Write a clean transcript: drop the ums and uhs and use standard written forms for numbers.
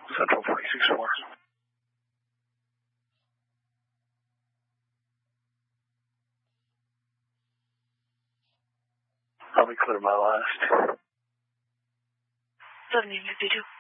Central 46-4. I'll be clear my last. 752.